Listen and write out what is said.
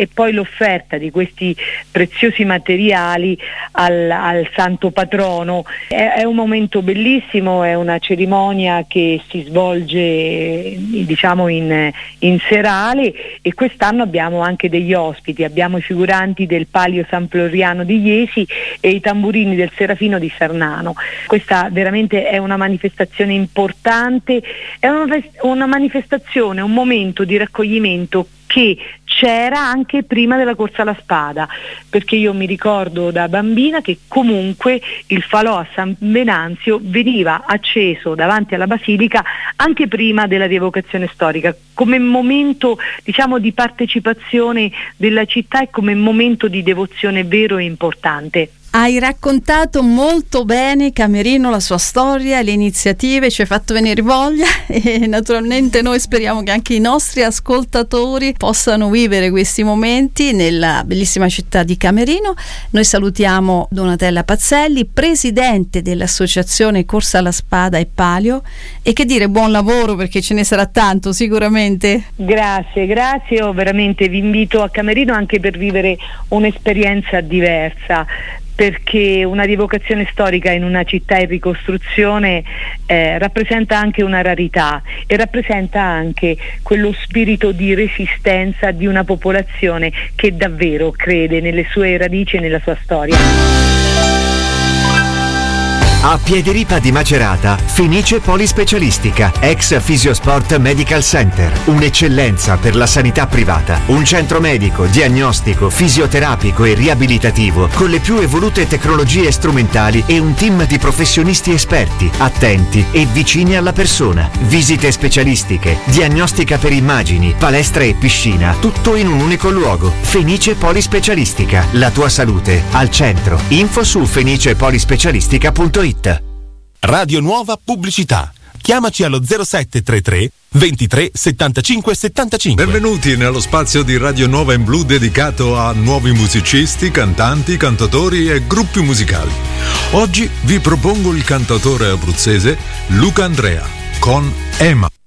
e poi l'offerta di questi preziosi materiali al santo patrono. È un momento bellissimo, è una cerimonia che si svolge diciamo in serale, e quest'anno abbiamo anche degli ospiti, abbiamo i figuranti del Palio San Floriano di Iesi e i tamburini del Serafino di Sarnano. Questa veramente è una manifestazione importante, è una manifestazione, un momento di raccoglimento che c'era anche prima della corsa alla spada, perché io mi ricordo da bambina che comunque il falò a San Venanzio veniva acceso davanti alla basilica anche prima della rievocazione storica, come momento diciamo di partecipazione della città e come momento di devozione vero e importante. Hai raccontato molto bene Camerino, la sua storia, le iniziative, ci hai fatto venire voglia, e naturalmente noi speriamo che anche i nostri ascoltatori possano vivere questi momenti nella bellissima città di Camerino. Noi salutiamo Donatella Pazzelli, presidente dell'associazione Corsa alla Spada e Palio, e che dire, buon lavoro, perché ce ne sarà tanto sicuramente. Grazie, io veramente vi invito a Camerino anche per vivere un'esperienza diversa, perché una rievocazione storica in una città in ricostruzione rappresenta anche una rarità e rappresenta anche quello spirito di resistenza di una popolazione che davvero crede nelle sue radici e nella sua storia. A Piediripa di Macerata, Fenice Polispecialistica, ex Fisiosport Medical Center, un'eccellenza per la sanità privata, un centro medico, diagnostico, fisioterapico e riabilitativo con le più evolute tecnologie strumentali e un team di professionisti esperti, attenti e vicini alla persona. Visite specialistiche, diagnostica per immagini, palestra e piscina, tutto in un unico luogo. Fenice Polispecialistica, la tua salute al centro. Info su fenicepolispecialistica.it. Radio Nuova Pubblicità. Chiamaci allo 0733 23 75 75. Benvenuti nello spazio di Radio Nuova in Blu dedicato a nuovi musicisti, cantanti, cantatori e gruppi musicali. Oggi vi propongo il cantautore abruzzese Luca Andrea con Ema.